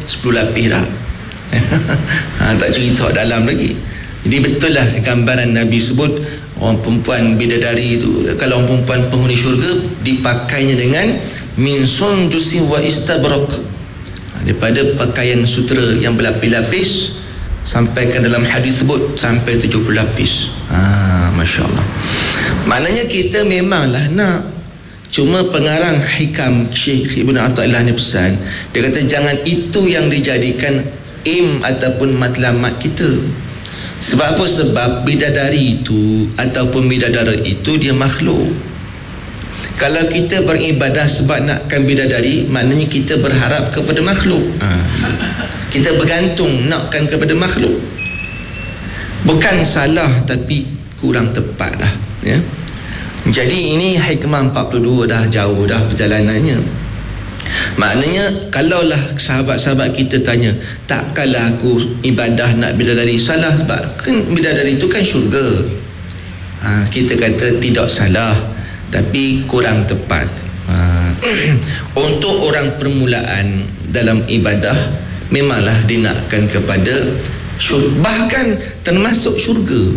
10 lapis dah. Tak cerita dalam lagi. Jadi betul lah gambaran Nabi sebut orang perempuan bidadari itu, kalau orang perempuan penghuni syurga dipakainya dengan min sundusi wa istabraq, daripada pakaian sutera yang berlapis-lapis, sampaikan dalam hadis sebut sampai 70 lapis. Masya Allah. Maknanya kita memanglah nak, cuma pengarang hikam Syekh Ibn Athaillah ni pesan, dia kata jangan itu yang dijadikan aim ataupun matlamat kita. Sebab apa? Sebab bidadari itu ataupun bidadara itu dia makhluk. Kalau kita beribadah sebab nakkan bidadari, maknanya kita berharap kepada makhluk. Kita bergantung nakkan kepada makhluk. Bukan salah, tapi kurang tepat lah, ya. Jadi ini hikmah 42 dah jauh dah perjalanannya. Maknanya kalaulah sahabat-sahabat kita tanya, takkanlah aku ibadah nak bidadari, salah sebab kan bidadari itu kan syurga. Kita kata tidak salah, tapi kurang tepat. Untuk orang permulaan dalam ibadah, memanglah dinakkan kepada syurga, bahkan termasuk syurga.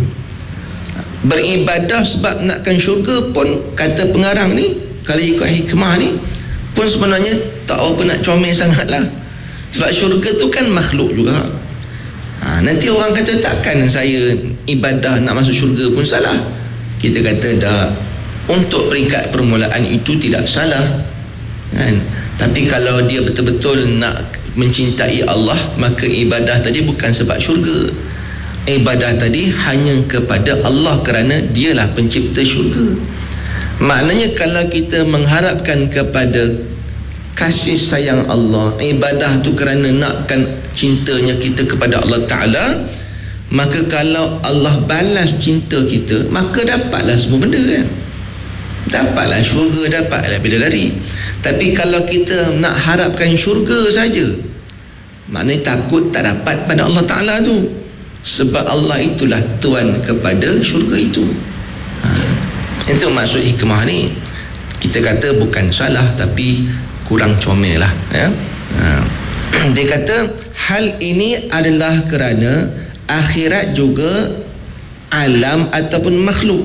Beribadah sebab nakkan syurga pun, kata pengarang ni, kalau ikut hikmah ni pun sebenarnya tak apa nak comel sangat lah. Sebab syurga tu kan makhluk juga. Nanti orang kata takkan saya ibadah nak masuk syurga pun salah. Kita kata dah, untuk peringkat permulaan itu tidak salah, kan? Tapi kalau dia betul-betul nak mencintai Allah, maka ibadah tadi bukan sebab syurga. Ibadah tadi hanya kepada Allah kerana dialah pencipta syurga. Maknanya kalau kita mengharapkan kepada kasih sayang Allah, ibadah tu kerana nakkan cintanya kita kepada Allah Ta'ala, maka kalau Allah balas cinta kita, maka dapatlah semua benda, kan? Dapatlah syurga, dapatlah bidadari. Tapi kalau kita nak harapkan syurga saja, maknanya takut tak dapat pada Allah Ta'ala tu. Sebab Allah itulah Tuan kepada syurga itu. Itu maksud hikmah ni. Kita kata bukan salah, tapi kurang comel lah, ya? Dia kata hal ini adalah kerana akhirat juga alam ataupun makhluk.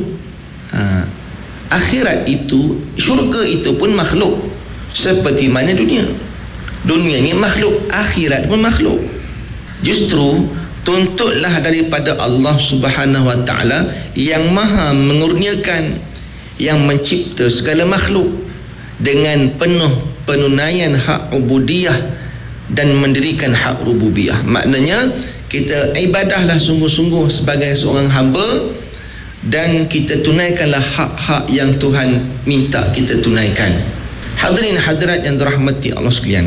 Akhirat itu, syurga itu pun makhluk, seperti mana dunia. Dunia ni makhluk, akhirat pun makhluk. Justru tuntutlah daripada Allah Subhanahu Wa Ta'ala yang maha mengurniakan, yang mencipta segala makhluk, dengan penuh penunaian hak ubudiyah dan mendirikan hak rububiyah. Maknanya kita ibadahlah sungguh-sungguh sebagai seorang hamba, dan kita tunaikanlah hak-hak yang Tuhan minta kita tunaikan. Hadirin hadirat yang dirahmati Allah sekalian,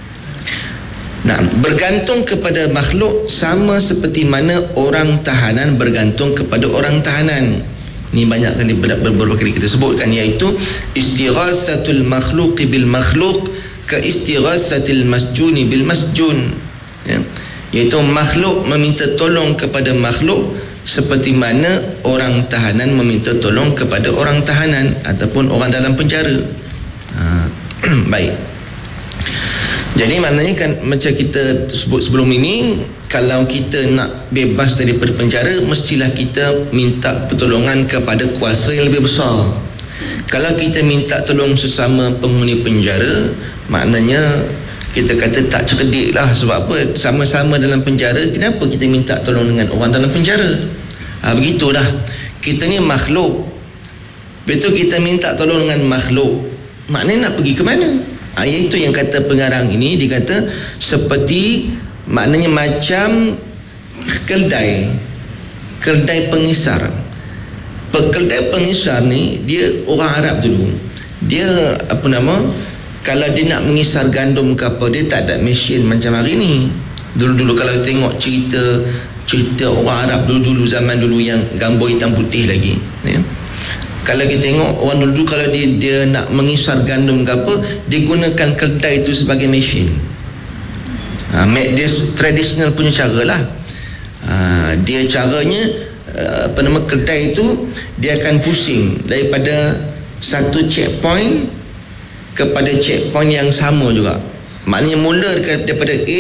bergantung kepada makhluk sama seperti mana orang tahanan bergantung kepada orang tahanan. Ini banyak kali, beberapa kali kita sebutkan, iaitu istighasatul makhluq bil makhluq ka istighasatil masjuni bil masjun, ya? Iaitu makhluk meminta tolong kepada makhluk seperti mana orang tahanan meminta tolong kepada orang tahanan ataupun orang dalam penjara. Baik. Jadi maknanya kan, macam kita sebut sebelum ini, kalau kita nak bebas daripada penjara, mestilah kita minta pertolongan kepada kuasa yang lebih besar. Kalau kita minta tolong sesama penghuni penjara, maknanya kita kata tak cerdik lah. Sebab apa? Sama-sama dalam penjara, kenapa kita minta tolong dengan orang dalam penjara? Begitulah, kita ni makhluk, betul, kita minta tolong dengan makhluk, maknanya nak pergi ke mana? Iaitu yang kata pengarang ini, dia kata seperti, maknanya macam keldai pengisar. Keldai pengisar ni, dia orang Arab dulu, dia kalau dia nak mengisar gandum ke apa, dia tak ada mesin macam hari ni. Dulu-dulu kalau tengok cerita orang Arab dulu-dulu, zaman dulu yang gambar hitam putih lagi, ya, kalau kita tengok orang dulu, kalau dia nak mengisar gandum ke apa, dia gunakan keldai itu sebagai mesin. Dia tradisional punya cara lah. Dia caranya keldai itu, dia akan pusing daripada satu checkpoint kepada checkpoint yang sama juga. Maknanya mula daripada A